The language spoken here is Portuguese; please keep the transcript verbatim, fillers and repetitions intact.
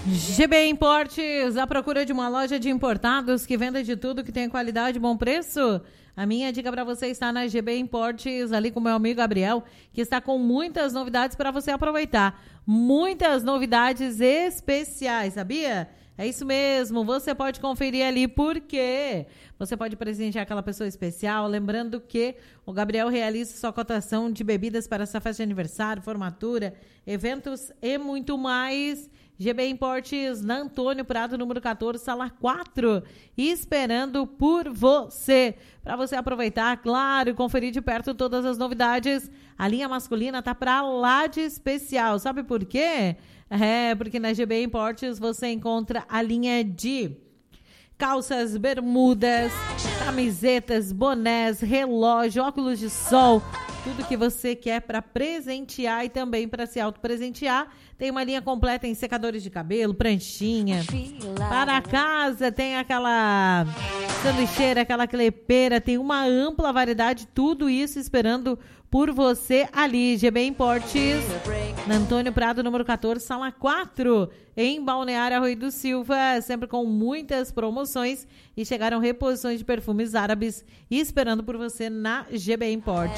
G B Importes, à procura de uma loja de importados que venda de tudo, que tem qualidade e bom preço? A minha dica para você está na G B Importes, ali com o meu amigo Gabriel, que está com muitas novidades para você aproveitar. Muitas novidades especiais, sabia? É isso mesmo, você pode conferir ali porque você pode presentear aquela pessoa especial, lembrando que o Gabriel realiza sua cotação de bebidas para essa festa de aniversário, formatura, eventos e muito mais. G B Importes na Antônio Prado, número quatorze, sala quatro, esperando por você. Para você aproveitar, claro, e conferir de perto todas as novidades. A linha masculina tá para lá de especial. Sabe por quê? É, porque na G B Importes você encontra a linha de calças, bermudas, camisetas, bonés, relógio, óculos de sol, tudo que você quer para presentear e também para se autopresentear. Tem uma linha completa em secadores de cabelo, pranchinha. Para casa tem aquela sanduicheira, aquela clepeira, tem uma ampla variedade, tudo isso esperando por você ali. G B Importes, na Antônio Prado, número quatorze, sala quatro, em Balneário Arroio do Silva, sempre com muitas promoções, e chegaram reposições de perfumes árabes esperando por você na G B Importes.